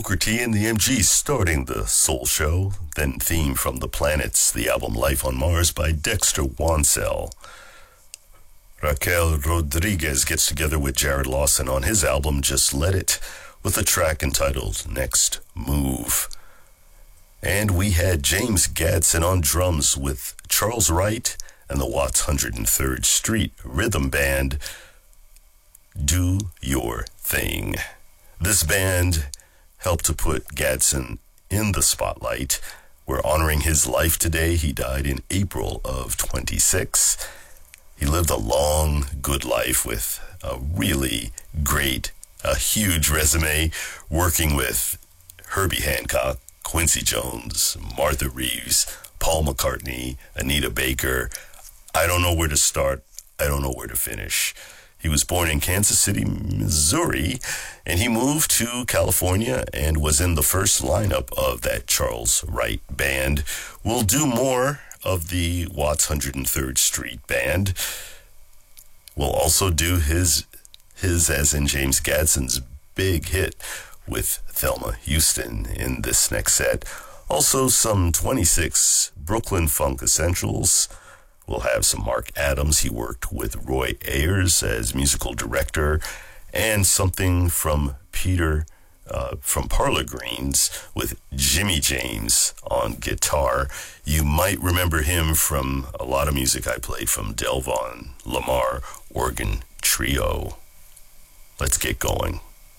Booker T and the MGs starting the Soul Show, then theme from The Planets, the album Life on Mars by Dexter Wansel. Raquel Rodriguez gets together with Jared Lawson on his album Just Let It with a track entitled Next Move. And we had James Gadson on drums with Charles Wright and the Watts 103rd Street Rhythm Band, Do Your Thing. This band helped to put Gadson in the spotlight. We're honoring his life today. He died in April of 26. He lived a long, good life with a really great, a huge resume, working with Herbie Hancock, Quincy Jones, Martha Reeves, Paul McCartney, Anita Baker. I don't know where to start. I don't know where to finish. He was born in Kansas City, Missouri, and he moved to California and was in the first lineup of that Charles Wright band. We'll do more of the Watts 103rd Street Band. We'll also do his as in James Gadson's big hit with Thelma Houston in this next set. Also some 26 Brooklyn Funk Essentials. We'll have some Mark Adams. He worked with Roy Ayers as musical director, and something from Peter from Parlor Greens with Jimmy James on guitar. You might remember him from a lot of music I played from Delvon Lamar Organ Trio. Let's get going.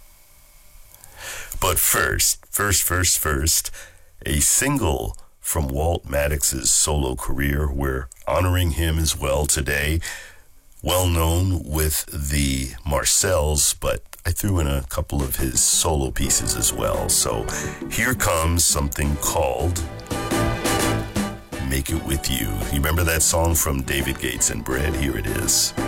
But first, a single from Walt Maddox's solo career. We're honoring him as well today. Well known with the Marcells, but I threw in a couple of his solo pieces as well. So here comes something called Make It With You. You remember that song from David Gates and Bread? Here it is.